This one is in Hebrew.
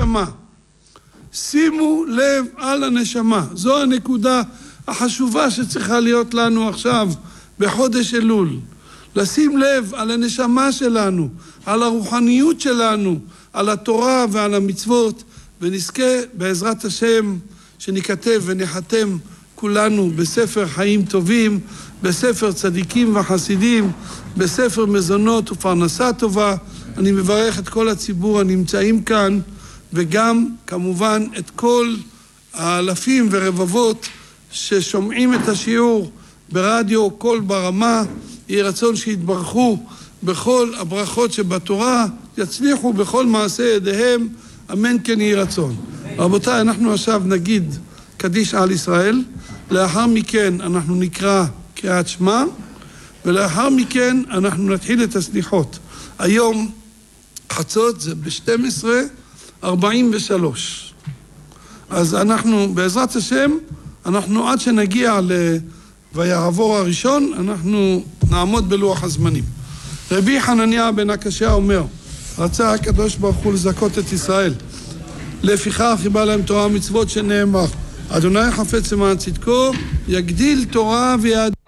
הנשמה. שימו לב על הנשמה. זו הנקודה החשובה שצריכה להיות לנו עכשיו בחודש אלול. לשים לב על הנשמה שלנו, על הרוחניות שלנו, על התורה ועל המצוות, ונזכה בעזרת השם שניכתב ונחתם כולנו בספר חיים טובים, בספר צדיקים וחסידים, בספר מזונות ופרנסה טובה. אני מברך את כל הציבור הנמצאים כאן, וגם כמובן את כל האלפים ורבבות ששומעים את השיעור ברדיו קול ברמה. יהי רצון שיתברכו בכל הברכות שבתורה, יצליחו בכל מעשה ידיהם, אמן כן יהי רצון. רבותיי, אנחנו עכשיו נגיד קדיש על ישראל, לאחר מכן אנחנו נקרא קריאת שמע, ולאחר מכן אנחנו נתחיל את הסליחות. היום חצות זה ב-12:43. אז אנחנו בעזרת השם, אנחנו עד שנגיע ויעבור הראשון, אנחנו נעמוד בלוח הזמנים. רבי חנניה בן הקשיא אומר, רצה הקדוש ברוך הוא לזכות את ישראל, לפיכך חיבה להם תורה ומצוות שנאמר, אדוני חפץ למען צדקו, יגדיל תורה ויד